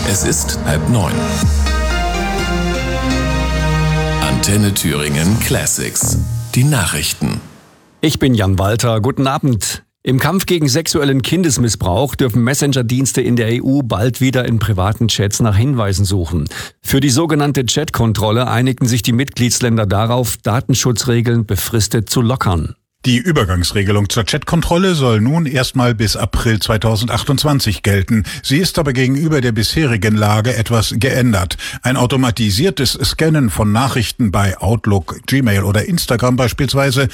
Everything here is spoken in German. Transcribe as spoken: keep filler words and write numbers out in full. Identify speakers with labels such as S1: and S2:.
S1: Es ist halb neun. Antenne Thüringen Classics. Die Nachrichten.
S2: Ich bin Jan Walter. Guten Abend. Im Kampf gegen sexuellen Kindesmissbrauch dürfen Messenger-Dienste in der E U bald wieder in privaten Chats nach Hinweisen suchen. Für die sogenannte Chat-Kontrolle einigten sich die Mitgliedsländer darauf, Datenschutzregeln befristet zu lockern.
S3: Die Übergangsregelung zur Chatkontrolle soll nun erstmal bis April zweitausendachtundzwanzig gelten. Sie ist aber gegenüber der bisherigen Lage etwas geändert. Ein automatisiertes Scannen von Nachrichten bei Outlook, Gmail oder Instagram beispielsweise